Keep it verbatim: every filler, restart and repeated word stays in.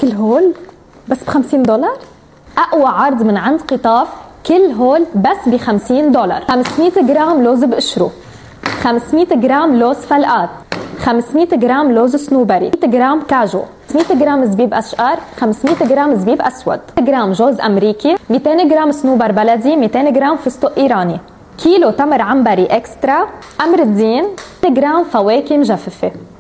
كل هول بس ب خمسين دولار. اقوى عرض من عند قطاف، كل هول بس ب خمسين دولار. خمسمية جرام لوز بقشره، خمسمية جرام لوز فلقات، خمسمية جرام لوز سنوبري، مية جرام كاجو، مية جرام زبيب اشقر، خمسمية جرام زبيب اسود، جرام جوز امريكي، ميتين جرام صنوبر بلدي، ميتين جرام فستق ايراني، كيلو تمر عنبري اكسترا، امر الدين، جرام فواكه مجففه.